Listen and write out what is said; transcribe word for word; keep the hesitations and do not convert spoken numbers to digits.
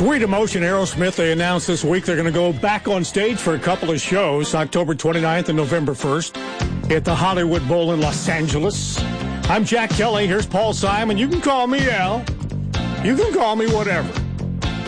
Sweet Emotion, Aerosmith, they announced this week they're going to go back on stage for a couple of shows, October twenty-ninth and November first, at the Hollywood Bowl in Los Angeles. I'm Jack Kelly. Here's Paul Simon. You can call me Al. You can call me whatever.